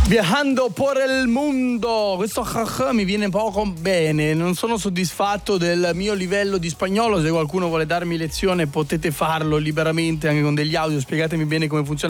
Viajando por el mundo, questo mi viene poco bene, non sono soddisfatto del mio livello di spagnolo. Se qualcuno vuole darmi lezione potete farlo liberamente anche con degli audio, spiegatemi bene come funziona